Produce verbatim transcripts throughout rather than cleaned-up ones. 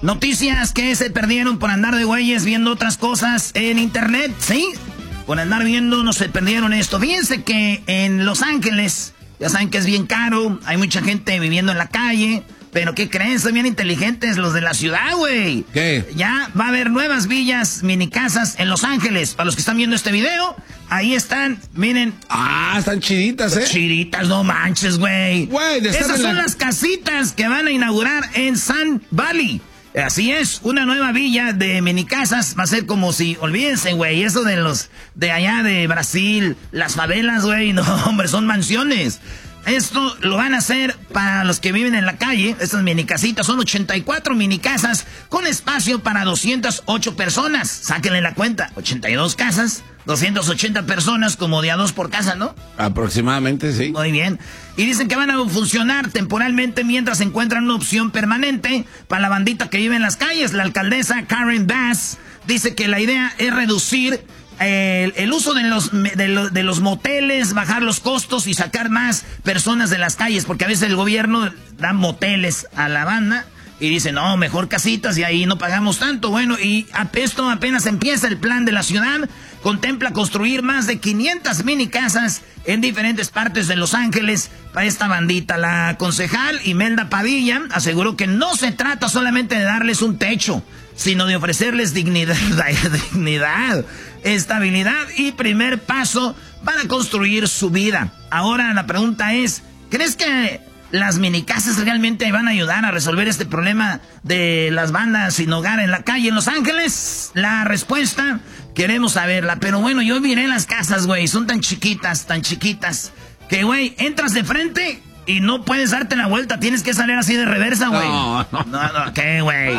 Noticias que se perdieron por andar de güeyes viendo otras cosas en internet, ¿sí? Por andar viendo, no se perdieron esto. Fíjense que en Los Ángeles, ya saben que es bien caro, hay mucha gente viviendo en la calle, pero ¿qué creen? Son bien inteligentes los de la ciudad, güey. ¿Qué? Ya va a haber nuevas villas, mini casas en Los Ángeles. Para los que están viendo este video, ahí están, miren. Ah, están chiditas, ¿eh? Chiditas, no manches, güey. Güey, esas son la... las casitas que van a inaugurar en Sun Valley. Así es, una nueva villa de mini casas. Va a ser como si, olvídense, güey, eso de los de allá de Brasil, las favelas, güey. No, hombre, son mansiones. Esto lo van a hacer para los que viven en la calle. Estas mini casitas son ochenta y cuatro mini casas con espacio para doscientas ocho personas. Sáquenle la cuenta, ochenta y dos casas, doscientas ochenta personas, como de a dos por casa, ¿no? Aproximadamente, sí. Muy bien. Y dicen que van a funcionar temporalmente mientras encuentran una opción permanente para la bandita que vive en las calles. La alcaldesa Karen Bass dice que la idea es reducir El, el uso de los, de, los, de los moteles, bajar los costos y sacar más personas de las calles, porque a veces el gobierno da moteles a la banda y dice, no, mejor casitas y ahí no pagamos tanto. Bueno, y esto apenas empieza. El plan de la ciudad contempla construir más de quinientas mini casas en diferentes partes de Los Ángeles para esta bandita. La concejal Imelda Padilla aseguró que no se trata solamente de darles un techo, sino de ofrecerles dignidad, dignidad, estabilidad y primer paso para construir su vida. Ahora la pregunta es, ¿crees que las minicasas realmente van a ayudar a resolver este problema de las bandas sin hogar en la calle en Los Ángeles? La respuesta queremos saberla, pero bueno, yo miré las casas, güey, son tan chiquitas, tan chiquitas, que, güey, entras de frente y no puedes darte la vuelta, tienes que salir así de reversa, güey. No, no, no, ¿qué, güey?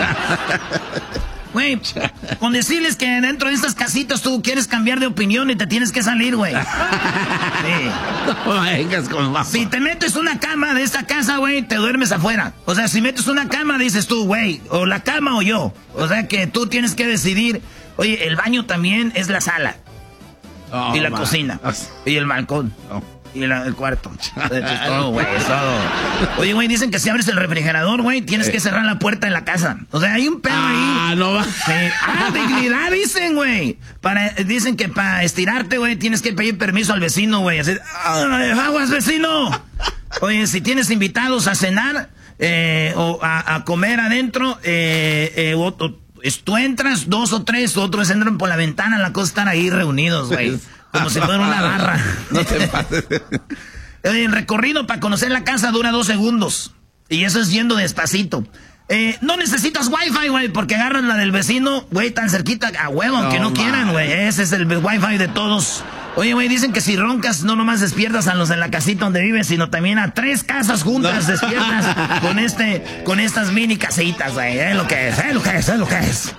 Güey, con decirles que dentro de estas casitas tú quieres cambiar de opinión y te tienes que salir, güey. Sí. No vengas con la... Si te metes una cama de esta casa, güey, te duermes afuera. O sea, si metes una cama, dices tú, güey, o la cama o yo. O sea que tú tienes que decidir. Oye, el baño también es la sala. Oh, y la man. cocina. Y el balcón. Oh. Y la, el cuarto. Es todo, güey, es todo. Oye, güey, dicen que si abres el refrigerador, güey, tienes que cerrar la puerta de la casa. O sea, hay un pedo ah, ahí. Ah, no va. Sí. Ah, dignidad, dicen, güey. Para, dicen que para estirarte, güey, tienes que pedir permiso al vecino, güey. Así, aguas, vecino. Oye, si tienes invitados a cenar eh, o a, a comer adentro, eh, eh, o, o, tú entras, dos o tres, otros entran por la ventana, la cosa están ahí reunidos, güey. Como si fuera una barra. No te pases. El recorrido para conocer la casa dura dos segundos. Y eso es yendo despacito. Eh, no necesitas wifi, güey, porque agarras la del vecino, güey, tan cerquita, a huevo, aunque no, no quieran, güey. Ese es el wifi de todos. Oye, güey, dicen que si roncas, no nomás despiertas a los de la casita donde vives, sino también a tres casas juntas no. despiertas con este, con estas mini casitas, güey. Es lo que es, es lo que es, es lo que es.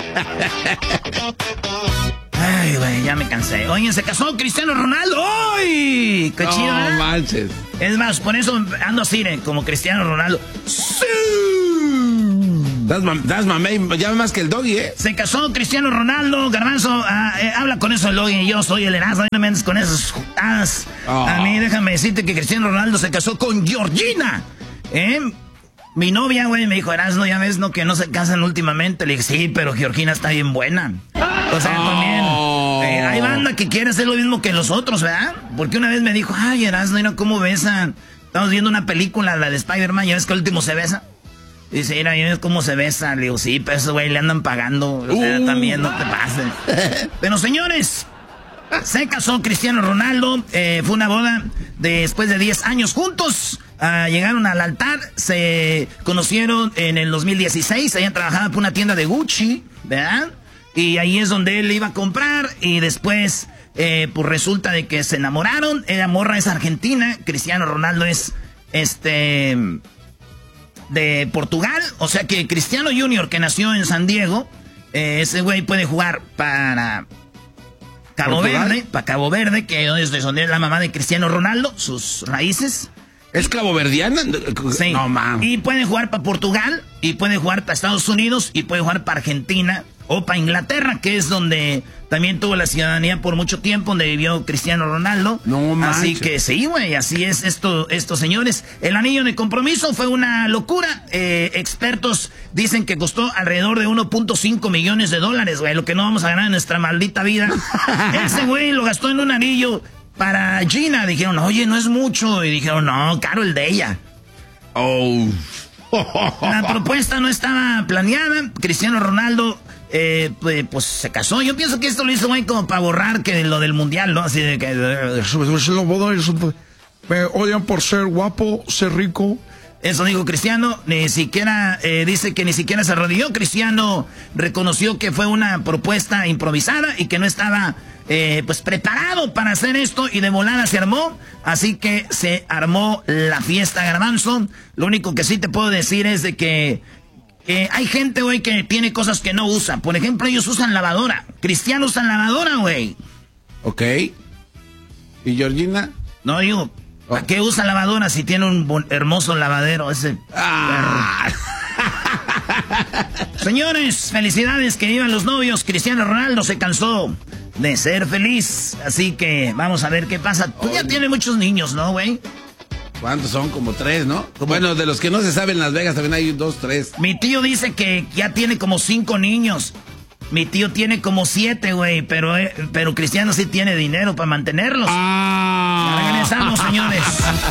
Ay, güey, ya me cansé. Oye, se casó Cristiano Ronaldo. ¡Ay! ¡Qué chido! No manches. Es más, por eso ando así, ¿eh? Como Cristiano Ronaldo. ¡Sí! Das, das mamey, ya más que el doggy, ¿eh? Se casó Cristiano Ronaldo. Garbanzo, uh, eh, habla con eso el doggy. Yo soy el Erasmo, no me andes con esas jutadas. Oh. A mí, déjame decirte que Cristiano Ronaldo se casó con Georgina. ¿Eh? Mi novia, güey, me dijo, Erasmo, ya ves, ¿no? Que no se casan últimamente. Le dije, sí, pero Georgina está bien buena. O sea, oh. también eh, hay banda que quiere hacer lo mismo que los otros, ¿verdad? Porque una vez me dijo, ay, Erasmo, mira cómo besan. Estamos viendo una película, la de Spider-Man, ¿ya ves que el último se besa? Dice, mira, ¿ya ves cómo se besa? Le digo, sí, pero eso, güey, le andan pagando. O sea, uh. también, no te pases. Pero, señores, se casó Cristiano Ronaldo. Eh, fue una boda de, después de diez años juntos. Uh, llegaron al altar, se conocieron en el dos mil dieciséis. Ella trabajaba por una tienda de Gucci, ¿verdad? Y ahí es donde él iba a comprar. Y después, eh, pues resulta de que se enamoraron. Ella morra es argentina. Cristiano Ronaldo es, este, de Portugal. O sea que Cristiano Junior, que nació en San Diego, eh, ese güey puede jugar para Cabo ¿Portugal? Verde. Para Cabo Verde, que es de donde es la mamá de Cristiano Ronaldo, sus raíces. ¿Es caboverdiana? Sí. No, man. Y pueden jugar para Portugal, y pueden jugar para Estados Unidos, y pueden jugar para Argentina. o para Inglaterra, que es donde también tuvo la ciudadanía por mucho tiempo, donde vivió Cristiano Ronaldo. No manches. Así que sí, güey, así es esto, estos señores. El anillo de compromiso fue una locura. Eh, expertos dicen que costó alrededor de uno punto cinco millones de dólares, güey, lo que no vamos a ganar en nuestra maldita vida. Ese güey lo gastó en un anillo para Gina. Dijeron, oye, no es mucho. Y dijeron, no, caro el de ella. Oh. La propuesta no estaba planeada. Cristiano Ronaldo, eh, pues, pues se casó. Yo pienso que esto lo hizo, güey, como para borrar que lo del mundial, ¿no? Así de que... Me odian por ser guapo, ser rico. Eso dijo Cristiano. Ni siquiera, eh, dice que ni siquiera se arrodilló. Cristiano reconoció que fue una propuesta improvisada y que no estaba... Eh, pues preparado para hacer esto, y de volada se armó. Así que se armó la fiesta, Garbanzo. Lo único que sí te puedo decir es de que eh, hay gente, güey, que tiene cosas que no usa. Por ejemplo, ellos usan lavadora. Cristiano usa lavadora, güey. Ok. ¿Y Georgina? No, digo, ¿para Oh. qué usa lavadora si tiene un bon- hermoso lavadero ese? Ah. Señores, felicidades, que vivan los novios. Cristiano Ronaldo se cansó de ser feliz, así que vamos a ver qué pasa. Tú ya tienes muchos niños, ¿no, güey? ¿Cuántos son? Como tres, ¿no? Bueno, de los que no se saben en Las Vegas también hay dos, tres. Mi tío dice que ya tiene como cinco niños. Mi tío tiene como siete, güey, pero, eh, pero Cristiano sí tiene dinero para mantenerlos. Ah. Ya regresamos, señores.